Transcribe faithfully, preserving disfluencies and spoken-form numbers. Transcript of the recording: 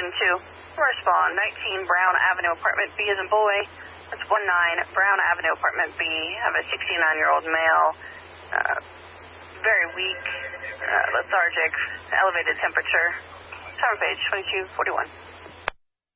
section two. Respond, nineteen Brown Avenue, apartment B as in boy. That's one nine Brown Avenue, apartment B. Have a sixty-nine-year-old male, uh, very weak, uh, lethargic, elevated temperature. Time page twenty-two forty-one.